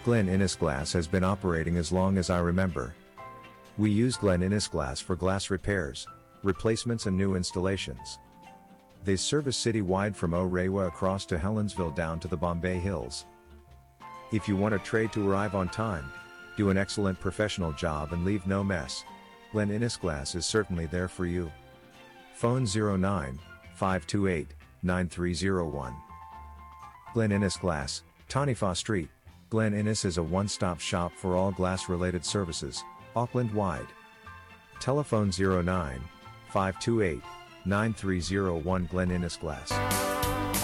Glen Innes Glass has been operating as long as I remember. We use Glen Innes Glass for glass repairs, replacements and new installations. They service citywide from Orewa across to Helensville down to the Bombay Hills. If you want a trade to arrive on time, do an excellent professional job and leave no mess, Glen Innes Glass is certainly there for you. Phone 09-528-9301. Glen Innes Glass, Tanifa Street. Glen Innes is a one-stop shop for all glass-related services, Auckland-wide. Telephone 09-528-9301. Glen Innes Glass.